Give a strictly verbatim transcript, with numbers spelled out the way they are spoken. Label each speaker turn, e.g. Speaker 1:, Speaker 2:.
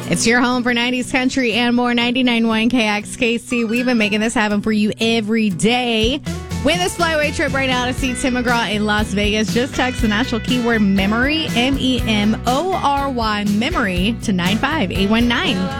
Speaker 1: It's your home for nineties country and more. ninety-nine point one K X K C. We've been making this happen for you every day. Win this flyaway trip right now to see Tim McGraw in Las Vegas. Just text the national keyword MEMORY, M E M O R Y, MEMORY, to nine five eight one nine.